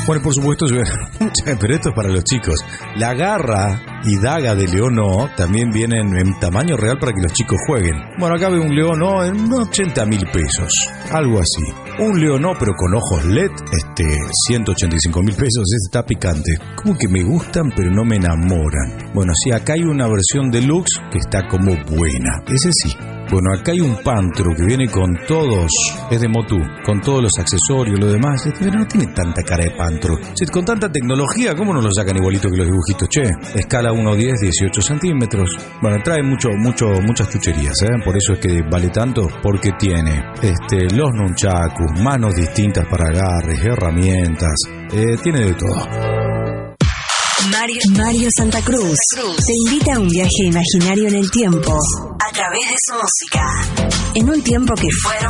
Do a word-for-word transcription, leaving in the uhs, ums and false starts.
Bueno, por supuesto, pero esto es para los chicos. La garra y daga de Leonó también vienen en tamaño real para que los chicos jueguen. Bueno, acá veo un Leonó en ochenta mil pesos, algo así. Un Leonó pero con ojos L E D, este, ciento ochenta y cinco mil pesos, ese está picante. Como que me gustan pero no me enamoran. Bueno, sí, acá hay una versión deluxe que está como buena, ese sí. Bueno, acá hay un Pantro que viene con todos, es de Motu, con todos los accesorios, lo demás, pero no tiene tanta cara de Pantro. Si con tanta tecnología, ¿cómo no lo sacan igualito que los dibujitos? Che, escala uno diez, dieciocho centímetros. Bueno, trae mucho, mucho, muchas chucherías, ¿eh? Por eso es que vale tanto, porque tiene este, los nunchakus, manos distintas para agarres, herramientas, eh, tiene de todo. Mario, Mario Santa Cruz te invita a un viaje imaginario en el tiempo a través de su música. En un tiempo que fueron